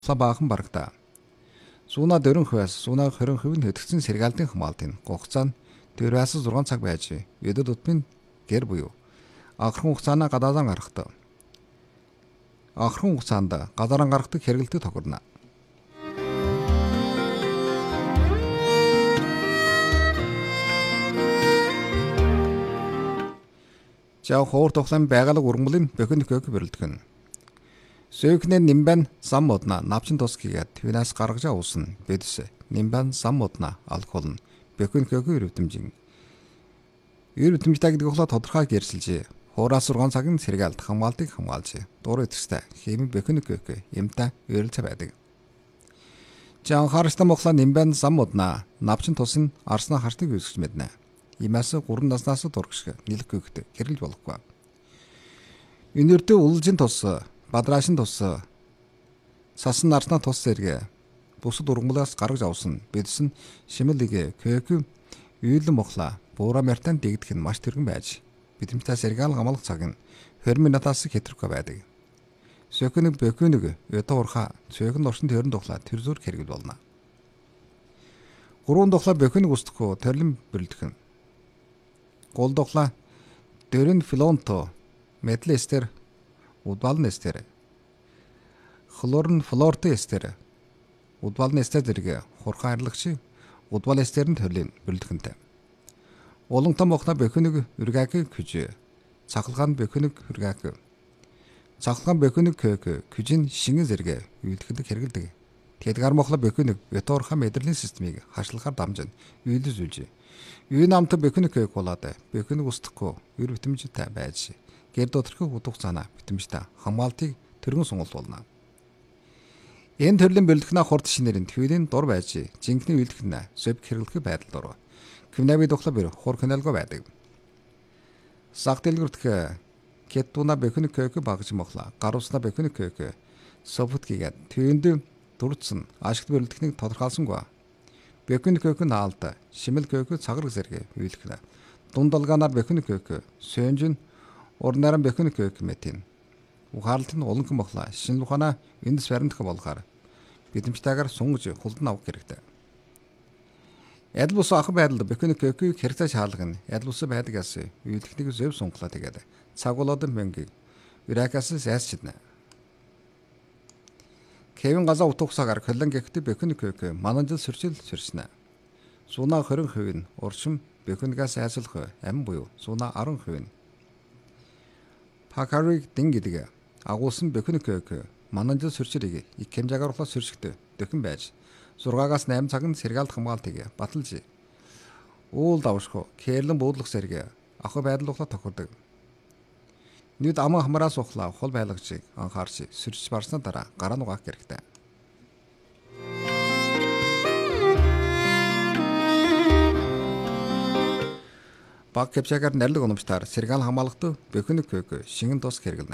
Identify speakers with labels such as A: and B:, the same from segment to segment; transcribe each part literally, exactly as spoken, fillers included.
A: баахан барагда. Сууна дөрөн хвээс сууна хорин хувь нь хөдөгцөн сэргаалдын хамгаалтын хугацаа нь дөрвөөс зургаан цаг байж өдөр тутмын гэр буюу анхран хугацаанаа гадаадан гаргадаг. Анхран хугацаанд гадаадан гаргадаг хэрэгэлдэг тохирно. Жаа хоор тоглоом байгалаг ургамлын бөхөн хөөг бэрэлдэх. Сөөхнээ нимбан зам модна навчин тус хийгээд твинаас гаргаж авсан бэдэс нимбан зам модна алкол нь бөхөн хөөг өрөвдмжин. Өрөвдмжтэй гэдэг болохоор тодорхой гэрсэлж хуураас сургаан цагийн сэргаалт хамгаалтыг хамгаалж дуур эцэгтэй хэмээн бөхөн хөөг юмтай өрөлцө байдаг. Жаа анхааралтай мохла нимбан зам модна навчин тус нь арснаа хартыг үүсгэж мэднэ. Имаас гурван наснаас дургшиг нэлэх хөөгт хэрэлж болохгүй. Өнөртөө улжин тус бадраашин тус сасан нарснаа тус зэрэг бусад ургамлаас гаргаж авсан бэдсэн шимэлэг көөг үйлэн мохла буура мартан дэгдэх нь маш тэргэн байж бидэмтэй сэргаал гамалх цаг нь двадцать минутаас хэтрэхгүй байдаг. Сөкөнөг бөкөнөг өдөө урха цөөхөн оршин төрөн тухлаа тэр зүр хэрэгэл болно. Гурван тухлаа бөкөнөг устгах төрлөн бэлдэх. Гол тухлаа дөрөн флонто метал эстер удвалн эстер хлорн флорт эстер удвалн эстер зэрэг хурхан арилгач удвал эстерийн төрлийн бэлтгэнтэй. Улантан мохна бөхөнөг үргак күж цахалгаан бөхөнөг үргак цахалгаан бөхөнөг кök күжин шингэн зэрэг үйлдэхэд хэрэгэлдэг. Тэдгар мохла бөхөнөг веторха мэдрэлийн системийг хашлахаар дамжин үйлдэл зүйлж юу намт бөхөнөг кök болоод бөхөнөг устгахгүй өр битэмжтэй байж гэр доторх утга цаана битэмжтэй хамгаалтыг тэргэн сонголт болно. Энэ төрлийн бэлтгэнэ хурд шинээрийн төвийн дур байж жинхэнэ үйлдэхнэ зөв хэрэглэх байдал дурав. Квнави дохла бэр хур каналгүй байдаг. Саг дэлгүртх кеттуна бөхөнөг кök багж мохла гаруусна бөхөнөг кök софт хийгээд төвөнд дурдсан ашигт бэлтгэнийг тодорхойлсонгүй. Бөхөнөг кök наалт шимэл кök цаграг зэрэг үйлдэхнэ. Дундалгаанаар бөхөнөг кök сөнжин орнаран бөхөнөг кök мэтин. Ухаарлт нь уланхан мохла шинэ ухаана эндс баримтах болохоор бидэмжтэйгээр сунгаж хулдан авах хэрэгтэй. Ядл бус ах байдалд бөхөнөг кök хэрэгцээ шаарлах нь ядл бус байдагаас үйлдэхнийг зөв сунглаа тэгээд цагуулаад мөнгө үракаас сайсчидна. Кевин газа утгасаар коллон гэгт бөхөнөг кök мананжил сөрчил сөрснэ. Сууна двадцать хувь нь уршим бөхөнгөөс айсалх амин буюу сууна десять хувь нь Пакарыг дин гэдэг агуулсан бөхөнөг кök мананжил сөрчилийг их хэмжээгээр ухлаа сөршигтэй дөхөн байж зургаагаас восемь цагийн сэргаалт хамгаалтыг баталж уул давшгүй кэрлэн буудлах зэрэг ах байдал ухлаа тохирдог. Нүд аман хамраас ухлаа хол байлагчийг анхаарч сөрчиж барсны дараа гараа нугаах хэрэгтэй. Баг кэпчагаар нэрлэг унамжтаар сэргаал хамгаалалтад бөхөнөг кök шингэн тус хэрэглэнэ.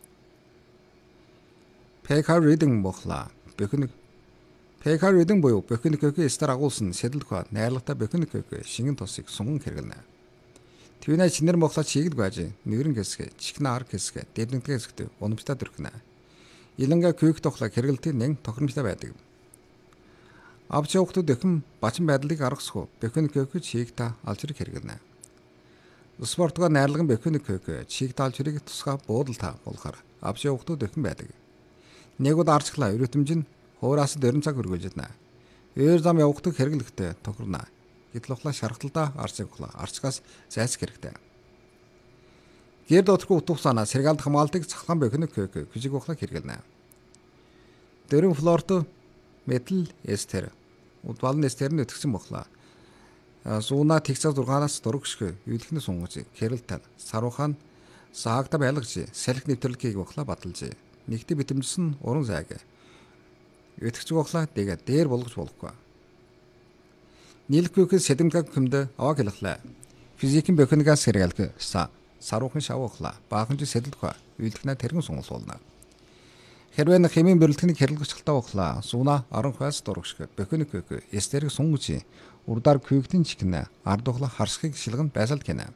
A: Пекар ридинг бохла бөхөнөг Пекар ридинг буюу бөхөнөг кök стар агуулсан сэдэлхва найрлагатай бөхөнөг кök шингэн тусыг сунган хэрэглэнэ. Твинэ чинэр мохла чигд байж нэгрэн хэсэг чихнэ ар хэсэг дэвнэгдэх хэсэгт унамжтай төрхнэ. Илэнга кök тухла хэрэгэлтийн нэн тохиромжтой байдаг. Авч явахдаа дэхэм бачин байдлыг аргасгүй бөхөнөг кök чигта алж хэрэг хэрэглэнэ. Спортгоо найрлаган бөхөнөг кök чиг таалж хэрэг тусгай буудалтай болохоор авч явахдаа дэхэм байдаг. Нэг удаа арчглаа өрөөтөмж нь хуураас дөрвөн цаг хөргөлж байна. Өөр зам явахдаа хэрэглэхтэй тохирно. Гэтэл ухлаа шаргалталдаа арчиг ухлаа арчгаас зайсах хэрэгтэй. Гэр доторх утгасаана сэргаалт хамгаалтыг цахлан бөхөнөг кök күжиг ухлаа хэрэглэнэ. Дөрвөн флорт метал эстер удвалн эстерний өтгсөн бохлаа. Сууна тэгсээ зургаанаас дургшгүй үйлдэхнээ сунгаж хэрэлтэн саруухан саагта байлгаж салхи нэвтрэлгийг бохлаа баталж нэгтэ битэмжсэн уран зайг өтгч бохлаа дэгээ дээр болгож болохгүй. Нийлэх кök сэдэмгэг хүмдэ аваа хэлхлээ. Физикийн бөхөнгөөс сэргаалх са саруухан шавхлаа баахан ч сэдэлхва үйлдэхнээ тэргэн сунгалт болно. Хэрвээ хэмээн бэрэлтгэнийг хэрэглэгчтэй бохлаа сууна десять хувьас дургшгүй бөхөнөг кök эстерийг сунгаж урдаар көгтийн чихнэ ард ухлаа харсхыг шилгэн байсалд гинэ.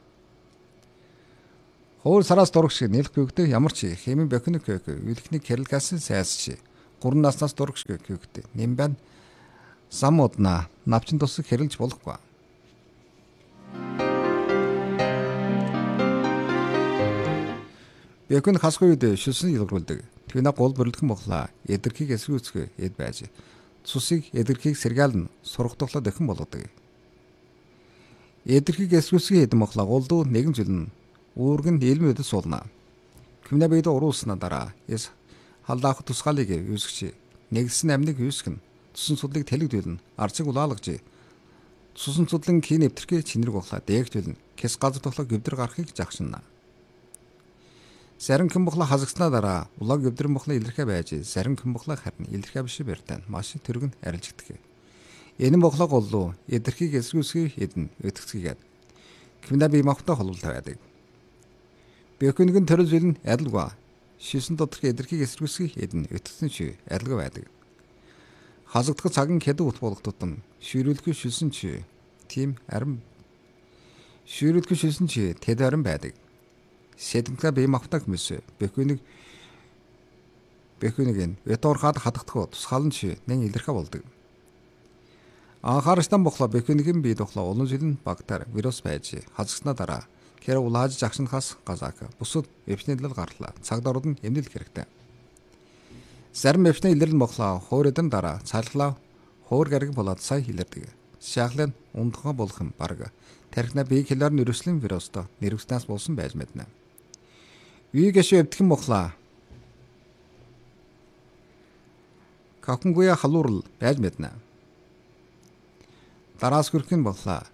A: Хуур сараас дургшиг нийлэх көгтөө ямар ч хэмээн бөхөнөг кök үйлдэхнийг хэрэглэхээс сайсч гурван наснаас дурагш гэвгтэй. Нэмбэн зам уднаа навчин тусаг хэрэлж болохгүй. Бэкүн хасгүй үед шүлсэн илрүүлдэг. Твина гол бүрлдэх мохла эдэрхийг эсрүүцгээ эд байж. Цусыг эдэрхийг сэргаална сургатглаа дөхөн болгодог. Эдэрхийг эсрүүцгээ эд мохла голдуу нэгэн зүйл нь үүрэг нь илмэдэд суулна. Кимнэ бэд уруулсна дараа эс халдаах тусгаалыг үүсгэж нэгсэн амныг үүсгэн цусан судлыг тэлэгдүүлнэ. Арцыг улаалгаж цусан судлын кин нэвтрхээ чинэрэг бохла дээгтүүлнэ. Кэс газар тоглоо гөвдөр гарахыг жагшина. Зарим хэн бохла хасагснаа дараа улааг гөвдөр бохла илэрхэ байж зарим хэн бохла харин илэрхэ биш бэртэн маш тэрэг нь арилждаг. Энэ бохла голлуу эдэрхийг эсгүүсгий эдэн өтгцгийгээд кимнэ бие махбодоо холбол тавиадаг. Бэкүнгийн төрөл зүйл нь адилгүй. Шисэн доторх эдэрхийг эсрүүсгий эдэн өтгцэн чи адилгүй байдаг. Хасагдах цагын хэдэг ут болгоход нь ширүүлэхгүй шилсэн чи тийм арим ширүүлэхгүй шилсэн чи тэд арим байдаг. Сэдэмтгэ бие махбодоо хүмүүс бэкүнийг бэкүнийг веторхад хадагдах тусгаалan чи нэн илэрхэ болдог. Анхаарастан бохлоо бэкүнгийн бие дохлоо улан жилэн багтаар вирус байж хасагснаа дараа кэр улааж жагшинхаас газаак бусад эвчнэлэл гарлаа. Цагдаарууд нь эмнэлэх хэрэгтэй. Зарим эвчнэ илэрлэн бохлоо хуурайдан дараа цайлглаа хуур гариг болоод сая илэрдэг. Шахлын ундхан болох юм баг. Тархина бие хэлээр нэрвслэн вирустой нэрвснаас болсон байж мэднэ. Үйгэш өвдгөн бохлаа. Какунгуя халуурл байж мэднэ. Дараас хүрхэн бохлаа.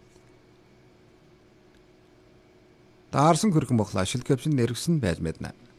A: Даарсан хүрхэн бохлаа шилгэвчин нэрвсэн байж мэднэ.